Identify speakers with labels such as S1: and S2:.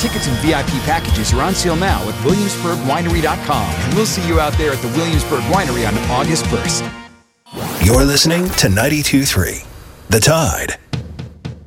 S1: Tickets and VIP packages are on sale now at WilliamsburgWinery.com, and we'll see you out there at the Williamsburg Winery on August 1st.
S2: You're listening to 92.3 The Tide.